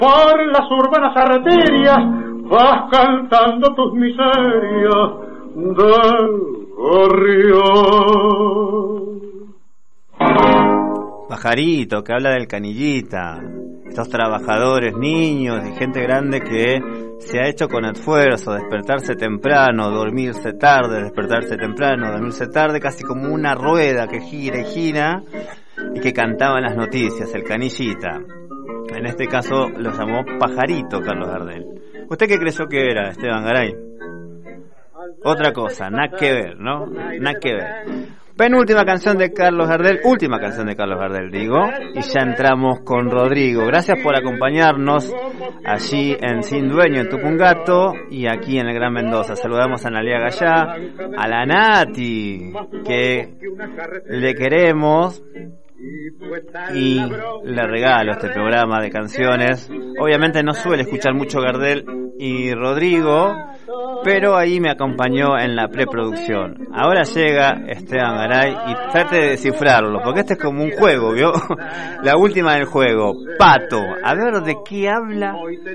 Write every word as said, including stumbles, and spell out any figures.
Por las urbanas arterias vas cantando tus miserias del gorrión. Pajarito, que habla del canillita, estos trabajadores, niños y gente grande que se ha hecho con esfuerzo despertarse temprano, dormirse tarde, despertarse temprano, dormirse tarde, casi como una rueda que gira y gira, y que cantaban las noticias, el canillita. En este caso lo llamó Pajarito Carlos Gardel. ¿Usted qué creyó que era, Esteban Garay? Otra cosa, nada que ver, ¿no? Nada que ver. Penúltima canción de Carlos Gardel, última canción de Carlos Gardel, digo, y ya entramos con Rodrigo. Gracias por acompañarnos allí en Sin Dueño, en Tupungato, y aquí en el Gran Mendoza. Saludamos a Analia Gallá, a la Nati, que le queremos y le regalo este programa de canciones. Obviamente no suele escuchar mucho Gardel y Rodrigo, pero ahí me acompañó en la preproducción. Ahora llega Esteban Garay y trate de descifrarlo, porque este es como un juego, ¿vio? La última del juego, Pato. A ver de qué habla